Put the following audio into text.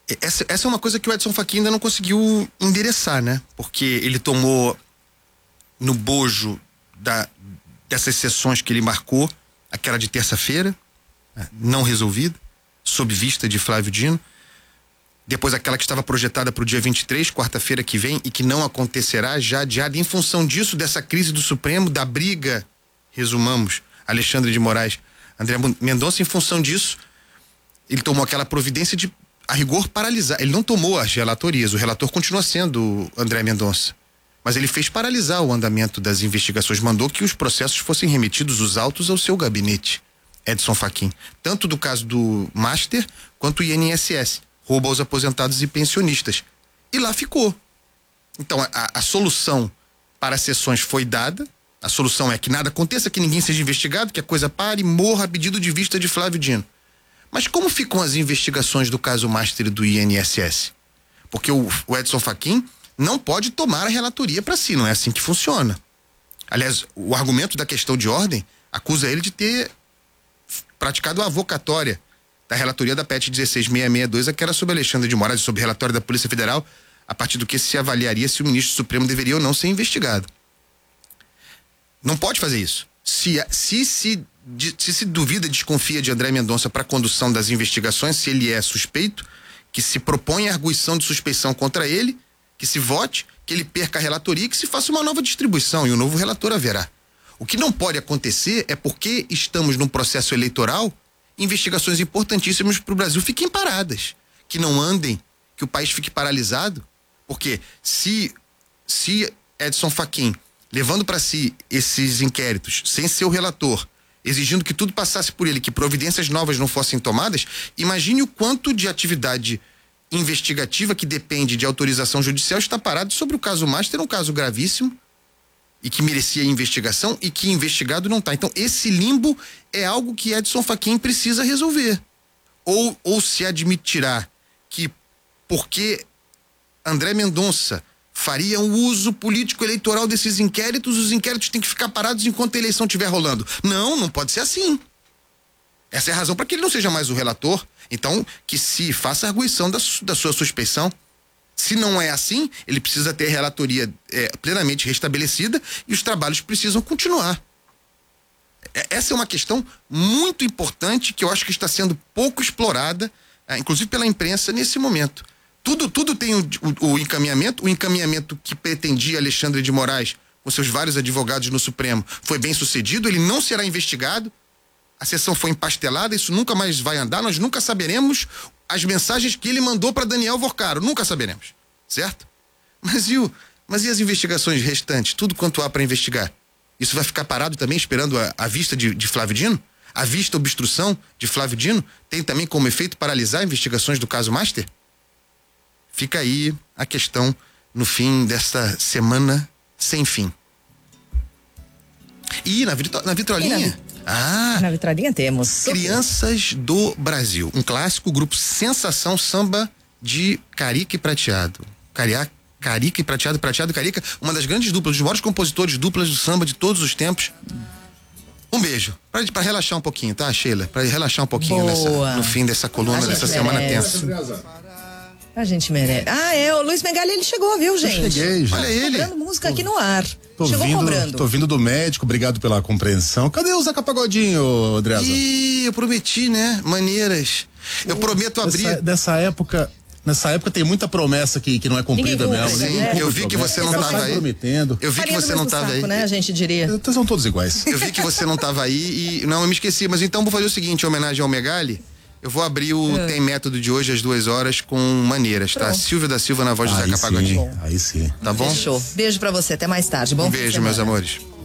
Essa é uma coisa que o Edson Fachin ainda não conseguiu endereçar, né? Porque ele tomou no bojo dessas sessões que ele marcou, aquela de terça-feira, não resolvida, sob vista de Flávio Dino. Depois aquela que estava projetada para o dia 23, quarta-feira que vem, e que não acontecerá, já adiada em função disso, dessa crise do Supremo, da briga, resumamos, Alexandre de Moraes, André Mendonça. Em função disso, ele tomou aquela providência de, a rigor, paralisar. Ele não tomou as relatorias, o relator continua sendo André Mendonça, mas ele fez paralisar o andamento das investigações, mandou que os processos fossem remetidos, os autos, ao seu gabinete, Edson Fachin, tanto do caso do Master quanto o INSS, roubo aos aposentados e pensionistas. E lá ficou. Então, a solução para as sessões foi dada. A solução é que nada aconteça, que ninguém seja investigado, que a coisa pare e morra a pedido de vista de Flávio Dino. Mas como ficam as investigações do caso Master e do INSS? Porque o Edson Fachin não pode tomar a relatoria para si, não é assim que funciona. Aliás, o argumento da questão de ordem acusa ele de ter praticado a avocatória da relatoria da PET 16662, aquela sobre Alexandre de Moraes, sobre relatório da Polícia Federal, a partir do que se avaliaria se o ministro Supremo deveria ou não ser investigado. Não pode fazer isso. Se duvida, desconfia de André Mendonça para a condução das investigações, se ele é suspeito, que se propõe a arguição de suspeição contra ele, que se vote, que ele perca a relatoria e que se faça uma nova distribuição e um novo relator haverá. O que não pode acontecer é, porque estamos num processo eleitoral, investigações importantíssimas para o Brasil fiquem paradas, que não andem, que o país fique paralisado, porque se Edson Fachin, levando para si esses inquéritos, sem ser o relator, exigindo que tudo passasse por ele, que providências novas não fossem tomadas, imagine o quanto de atividade investigativa que depende de autorização judicial está parado sobre o caso Master, um caso gravíssimo, e que merecia investigação e que investigado não está. Então, esse limbo é algo que Edson Fachin precisa resolver. Ou se admitirá que, porque André Mendonça faria um uso político eleitoral desses inquéritos, os inquéritos têm que ficar parados enquanto a eleição estiver rolando. Não pode ser assim. Essa é a razão para que ele não seja mais o relator. Então, que se faça a arguição da sua suspeição. Se não é assim, ele precisa ter a relatoria plenamente restabelecida e os trabalhos precisam continuar. Essa é uma questão muito importante que eu acho que está sendo pouco explorada, inclusive pela imprensa nesse momento. Tudo tem o encaminhamento que pretendia Alexandre de Moraes com seus vários advogados no Supremo foi bem sucedido, ele não será investigado, a sessão foi empastelada, isso nunca mais vai andar, nós nunca saberemos as mensagens que ele mandou para Daniel Vorcaro, nunca saberemos, certo? Mas e as investigações restantes, tudo quanto há para investigar? Isso vai ficar parado também esperando a vista de Flávio Dino? A vista obstrução de Flávio Dino tem também como efeito paralisar investigações do caso Master? Fica aí a questão no fim desta semana sem fim. E na vitrolinha? Na vitrolinha temos Crianças do Brasil, um clássico, grupo sensação, samba de Carica e Prateado. Carica e Prateado, Prateado e Carica, uma das grandes duplas, dos maiores compositores duplas do samba de todos os tempos. Um beijo, pra relaxar um pouquinho, tá, Sheila? Pra relaxar um pouquinho no fim dessa coluna, dessa semana tensa. A gente merece. O Luiz Megali, ele chegou, viu, gente? Eu cheguei, já. Olha ele. Cobrando música aqui no ar. Cobrando. Tô vindo do médico, obrigado pela compreensão. Cadê o Zeca Pagodinho, Andreasa? Eu prometi, né? Maneiras. Eu prometo abrir. Nessa época tem muita promessa que não é cumprida mesmo. Sim, eu vi que você não tava aí. Prometendo. Eu vi que você não tava aí. Né, a gente diria. Então são todos iguais. Eu vi que você não tava aí e não, eu me esqueci, mas então vou fazer o seguinte, em homenagem ao Megali, eu vou abrir o Tem Método de hoje às 2h com Maneiras, tá? Silvio da Silva na voz do Zeca Pagodinho. Aí sim. Tá bom? Fechou. Beijo pra você, até mais tarde. Bom Um beijo, meus amores.